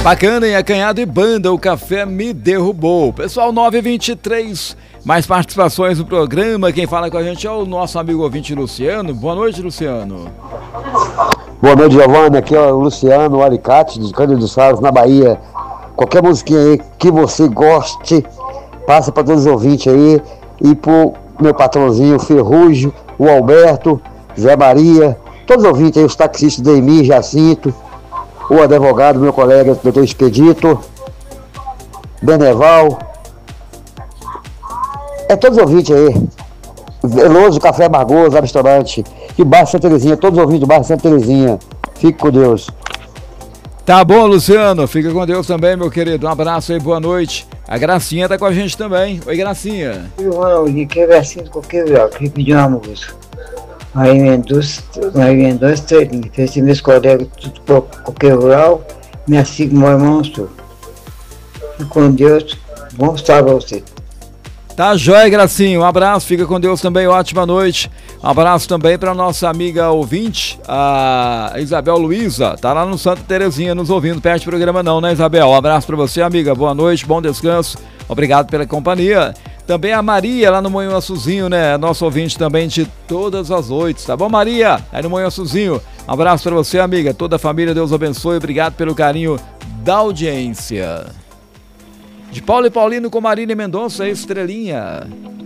Bacana, em Acanhado e Banda, o café me derrubou. Pessoal, 9h23, mais participações no programa. Quem fala com a gente é o nosso amigo ouvinte Luciano. Boa noite, Luciano. Boa noite, Giovanni. Aqui é o Luciano, o Alicate, de Cândido dos Faros, na Bahia. Qualquer musiquinha aí que você goste, passa para todos os ouvintes aí. E pro meu patrãozinho Ferrugem, o Alberto, Zé Maria, todos os ouvintes aí, os taxistas Deimir, Jacinto, o advogado, meu colega, doutor Expedito, Beneval. É todos os ouvintes aí. Veloso, Café Margoso, restaurante. E Bairro Santa Terezinha, todos os ouvintes do Bairro Santa Terezinha. Fique com Deus. Tá bom, Luciano. Fica com Deus também, meu querido. Um abraço aí, boa noite. A Gracinha tá com a gente também. Oi, Gracinha. Eu vou que é Gracinha de qualquer lugar, que pediu uma música. Aí vem dois treininhos. Fez meus colegas tudo por qualquer rural. Minha filha, meu irmão, sou. Fique com Deus. Bom estar pra você. Tá jóia, Gracinha. Um abraço, fica com Deus também, ótima noite. Um abraço também para nossa amiga ouvinte, a Isabel Luiza. Tá lá no Santa Terezinha nos ouvindo, perde programa não, né, Isabel? Um abraço para você, amiga. Boa noite, bom descanso. Obrigado pela companhia. Também a Maria, lá no Moinho Açuzinho, né? Nosso ouvinte também de todas as noites, tá bom, Maria? Aí no Moinho Açuzinho. Um abraço para você, amiga. Toda a família, Deus abençoe. Obrigado pelo carinho da audiência. De Paulo e Paulino com Marília Mendonça, Estrelinha.